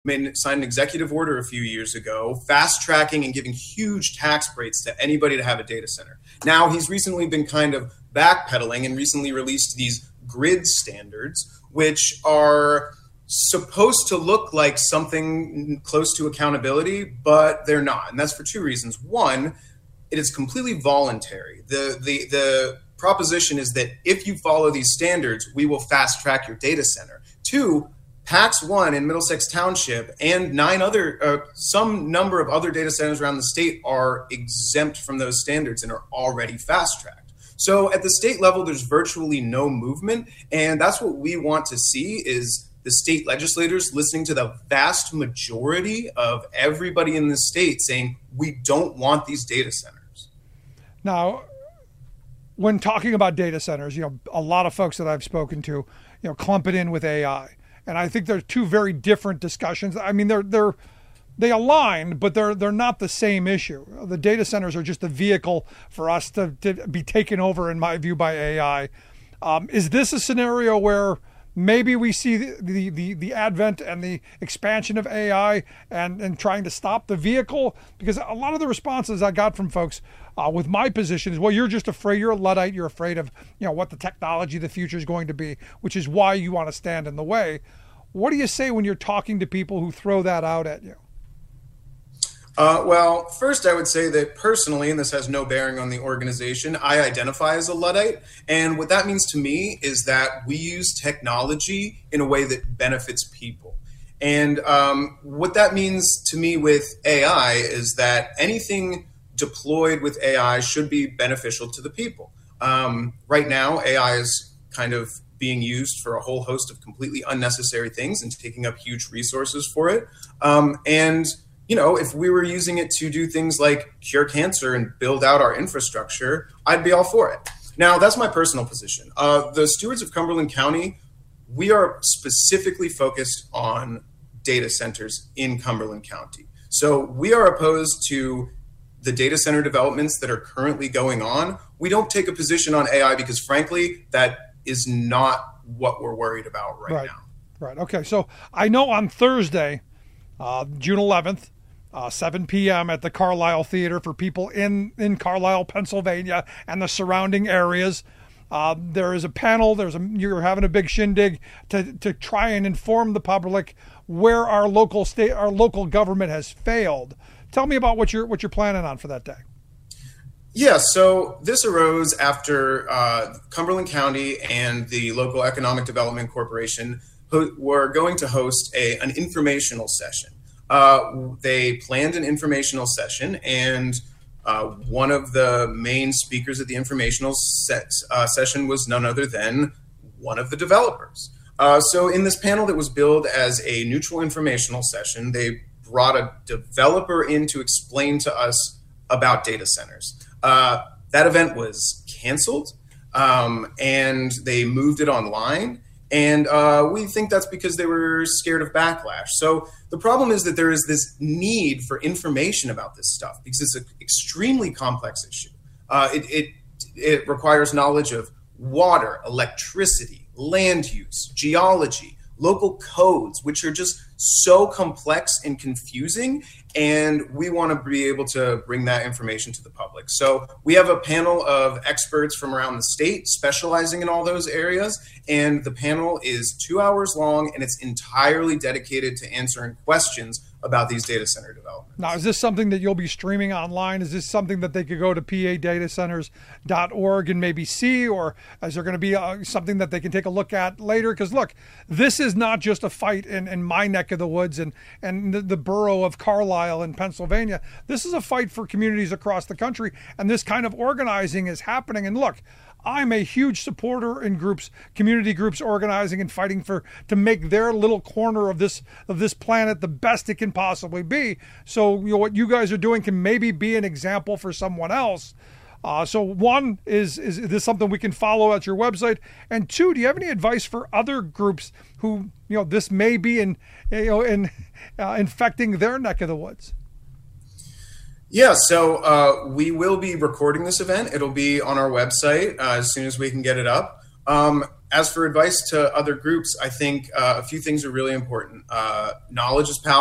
signed an executive order a few years ago, fast tracking and giving huge tax breaks to anybody to have a data center. Now he's recently been kind of backpedaling and recently released these grid standards, which are supposed to look like something close to accountability, but they're not. And that's for two reasons. One, it is completely voluntary. The proposition is that if you follow these standards, we will fast track your data center. Two, PAX 1 in Middlesex Township and some number of other data centers around the state are exempt from those standards and are already fast tracked. So at the state level, there's virtually no movement. And that's what we want to see is the state legislators listening to the vast majority of everybody in the state saying, we don't want these data centers. Now, when talking about data centers, a lot of folks that I've spoken to, clump it in with AI. And I think they're two very different discussions. I mean, they align, but they're not the same issue. The data centers are just a vehicle for us to be taken over, in my view, by AI. Is this a scenario where maybe we see the advent and the expansion of AI and trying to stop the vehicle? Because a lot of the responses I got from folks with my position is, well, you're just afraid, you're a Luddite, you're afraid of what the technology of the future is going to be, which is why you want to stand in the way. What do you say when you're talking to people who throw that out at you? Well, first I would say that personally, and this has no bearing on the organization, I identify as a Luddite. And what that means to me is that we use technology in a way that benefits people. And what that means to me with AI is that anything deployed with AI should be beneficial to the people. Right now, AI is kind of being used for a whole host of completely unnecessary things and taking up huge resources for it. If we were using it to do things like cure cancer and build out our infrastructure, I'd be all for it. Now, that's my personal position. The stewards of Cumberland County, we are specifically focused on data centers in Cumberland County. So we are opposed to the data center developments that are currently going on. We don't take a position on AI because, frankly, that is not what we're worried about right now. Right. Okay. So I know on Thursday, June 11th, 7 p.m. at the Carlisle Theater for people in Carlisle, Pennsylvania and the surrounding areas. There is a panel. You're having a big shindig to try and inform the public where our local government has failed. Tell me about what you're planning on for that day. Yeah, so this arose after Cumberland County and the local Economic Development Corporation were going to host an informational session. They planned an informational session, and one of the main speakers at the informational session was none other than one of the developers. So in this panel that was billed as a neutral informational session, they brought a developer in to explain to us about data centers. That event was canceled, and they moved it online. And we think that's because they were scared of backlash. So the problem is that there is this need for information about this stuff because it's an extremely complex issue. It requires knowledge of water, electricity, land use, geology, local codes, which are just so complex and confusing. And we want to be able to bring that information to the public. So we have a panel of experts from around the state specializing in all those areas. And the panel is 2 hours long, and it's entirely dedicated to answering questions about these data center developments. Now, is this something that you'll be streaming online? Is this something that they could go to padatacenters.org and maybe see? Or is there going to be something that they can take a look at later? Because, look, this is not just a fight in my neck of the woods and the borough of Carlisle in Pennsylvania. This is a fight for communities across the country, and this kind of organizing is happening. And look, I'm a huge supporter in community groups organizing and fighting to make their little corner of this planet the best it can possibly be. So what you guys are doing can maybe be an example for someone else. So one, is this something we can follow at your website? And two, do you have any advice for other groups who this may be infecting their neck of the woods? Yeah, so we will be recording this event. It'll be on our website as soon as we can get it up. As for advice to other groups, I think a few things are really important. Knowledge is power.